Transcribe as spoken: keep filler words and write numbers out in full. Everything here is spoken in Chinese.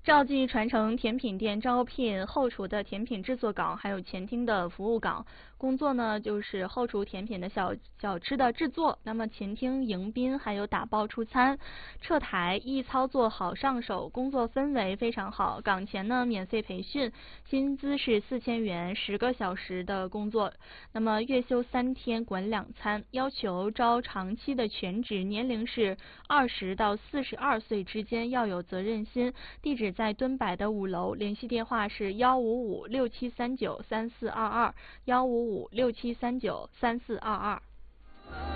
赵记传承甜品店招聘后厨的甜品制作岗，还有前厅的服务岗。工作呢就是后厨甜品的小小吃的制作，那么前厅迎宾还有打包出餐。撤台易操作好上手，工作氛围非常好。岗前呢免费培训，薪资是四千元，十个小时的工作。那么月休三天，管两餐，要求招长期的全职，年龄是二十到四十二岁之间，要有责任心。地址在敦柏的五楼，联系电话是幺五五六七三九三四二二，幺五五六七三九三四二二。